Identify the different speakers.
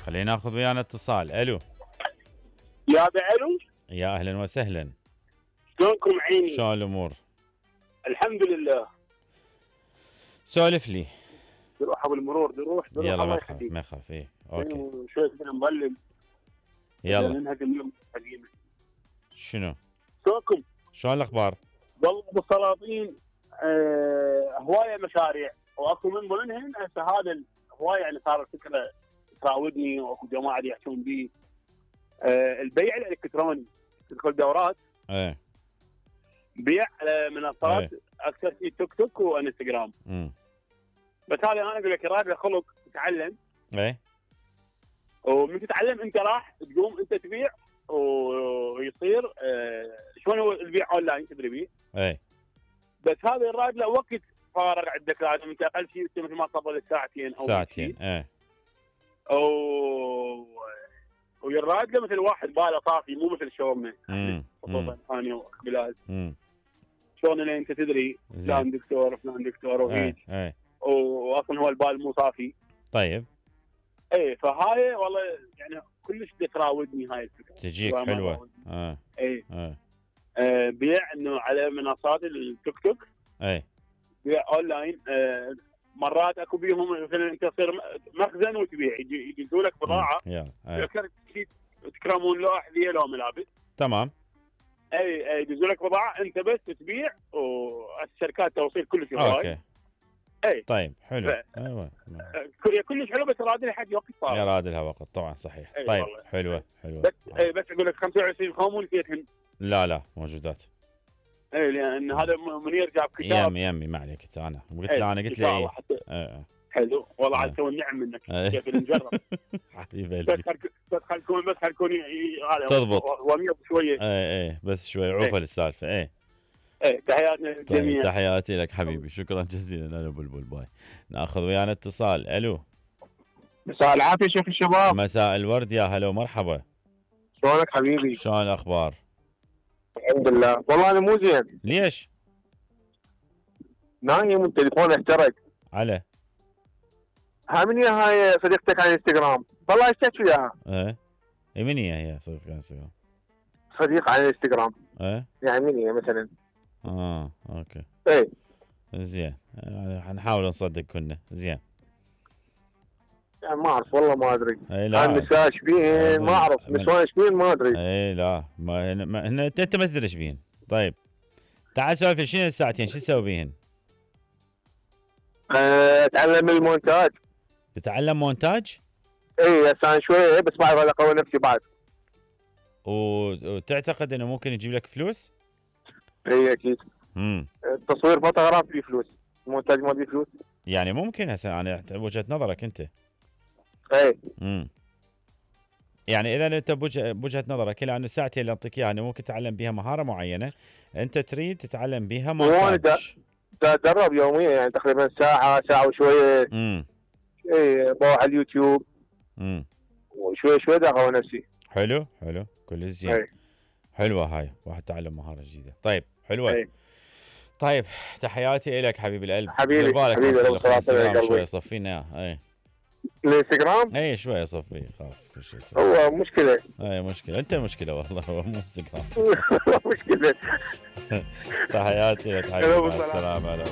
Speaker 1: خلينا ناخذ ويانا اتصال. الو.
Speaker 2: يا بعلو،
Speaker 1: يا اهلا وسهلا.
Speaker 2: شلونكم عيني؟
Speaker 1: شلون الامور؟
Speaker 2: الحمد لله.
Speaker 1: سولف لي.
Speaker 2: بروح ابو المرور، بروح
Speaker 1: يلا
Speaker 2: الله
Speaker 1: ما يخاف
Speaker 2: يخليك.
Speaker 1: ما يخاف. ايه اوكي.
Speaker 2: شوي كذا مظلم.
Speaker 1: يلا
Speaker 2: ننهدم اليوم قديمه.
Speaker 1: شنو؟
Speaker 2: شلونكم؟
Speaker 1: شلون الاخبار؟
Speaker 2: والله بالسلاطين هوايه مشاريع، واكو من ضمنهن هسه هذا الهوايه يعني صار فكره تراودني، واكو جماعه يحكون به البيع الالكتروني. تدخل دورات
Speaker 1: ايه
Speaker 2: بيع على منصات
Speaker 1: ايه
Speaker 2: اكثر في تيك توك وانستغرام. بس هذا انا اقول لك الراجل خلق تتعلم،
Speaker 1: ايه
Speaker 2: ومن تتعلم انت راح تقوم انت تبيع، ويصير شلون هو البيع اونلاين تدري بيه.
Speaker 1: ايه
Speaker 2: بس هذا الراجل له وقت فارغ عندك، لازم انت اقل شيء مثل ما تفضل ساعتين او
Speaker 1: ساعتين. ايه
Speaker 2: او والراجل مثل واحد باله صافي، مو مثل شلوننا خصوصا انا وبلال. شلون اللي انت تدري فلان دكتور فلان دكتور وهيك.
Speaker 1: ايه
Speaker 2: واصلا هو البال مو صافي.
Speaker 1: طيب.
Speaker 2: ايه فهاي والله يعني كلش تراودني هاي الفكره.
Speaker 1: تجيك حلوه.
Speaker 2: ايه
Speaker 1: ايه
Speaker 2: بيع انه على منصات التيك توك.
Speaker 1: ايه
Speaker 2: بيع اونلاين. مرات اكو بيهم مثلا انت تصير مخزن وتبيع، يجيبوا لك بضاعه.
Speaker 1: يلا
Speaker 2: تكرمون له احذيه لو ملابس.
Speaker 1: تمام.
Speaker 2: اي يجيبوا لك بضاعه انت بس تبيع، والشركات توصيل كلش هواي.
Speaker 1: اوكي.
Speaker 2: اي
Speaker 1: طيب حلو. ايوه
Speaker 2: كلش حلو، بس راد لها حد وقت صار.
Speaker 1: يا راد لها وقت طبعا صحيح. طيب
Speaker 2: والله.
Speaker 1: حلوه
Speaker 2: بس اقول لك 25 خامون فيهن.
Speaker 1: لا موجودات.
Speaker 2: اي لان هذا منير جاب كتاب.
Speaker 1: يمي ما عليك انا قلت له انا قلت له ايه
Speaker 2: حلو والله عاد تو النعم منك. كيف نجرب
Speaker 1: حبيبي
Speaker 2: بس خلكوني هذا
Speaker 1: تضبط
Speaker 2: وميض شويه.
Speaker 1: ايه بس شوي عوفه للسالفه. ايه
Speaker 2: تحياتنا للجميع.
Speaker 1: تحياتي لك حبيبي، شكرا جزيلا. انا بلبل باي. ناخذ ويانا اتصال. الو.
Speaker 2: مساء العافيه شيخ الشباب.
Speaker 1: مساء الورد يا هلا ومرحبا.
Speaker 2: شلونك حبيبي؟
Speaker 1: شلون الاخبار؟
Speaker 2: الحمد لله. والله انا مو زين.
Speaker 1: ليش؟
Speaker 2: نايم والتليفون احترق.
Speaker 1: على
Speaker 2: من هاي صديقتك على الانستغرام؟ والله اشتكت وياها.
Speaker 1: ايه من هي صديقتك على الانستغرام؟
Speaker 2: صديق على الانستغرام. يعني من هي مثلا؟
Speaker 1: اوكي.
Speaker 2: ايه
Speaker 1: زين حنحاول نصدق كنا. زين
Speaker 2: يعني ما اعرف والله، ما ادري.
Speaker 1: لا
Speaker 2: النساء ايش بيهن ما اعرف، نسوان ايش بيهن ما ادري.
Speaker 1: لا ما انت ما تدري ايش بيهن. طيب تعال سولف. شنو الساعتين شو تسوي بيهن؟
Speaker 2: اتعلم المونتاج.
Speaker 1: تتعلم مونتاج؟
Speaker 2: اي هسه شوي بس بعرف اقوي نفسي بعد.
Speaker 1: وتعتقد انه ممكن يجيب لك فلوس؟
Speaker 2: اي اكيد. تصوير فوتوغراف فيه فلوس، المونتاج ما فيه فلوس.
Speaker 1: يعني ممكن هسه انا وجهة نظرك انت.
Speaker 2: اي
Speaker 1: يعني اذا انت بوجهة نظرك الى ان الساعتين اللي انطيك اياها ممكن تتعلم بها مهارة معينة، انت تريد تتعلم بها مونتاج.
Speaker 2: ادرب يوميا يعني تقريبا ساعة وشوية. اي بروح على اليوتيوب. وشوي شوي اقوي نفسي.
Speaker 1: حلو كل زين. حلوة هاي، واحد تعلم مهارة جديدة. طيب حلوة. طيب تحياتي لك حبيب القلب.
Speaker 2: حبيبي
Speaker 1: الانستغرام شوي صفينا.
Speaker 2: الانستغرام
Speaker 1: شوي صفي خاف كل شيء صفي.
Speaker 2: هو مشكلة.
Speaker 1: مشكلة انت المشكلة والله. هو مو انستغرام.
Speaker 2: مشكلة.
Speaker 1: تحياتي لك حبيبي. مع السلامة.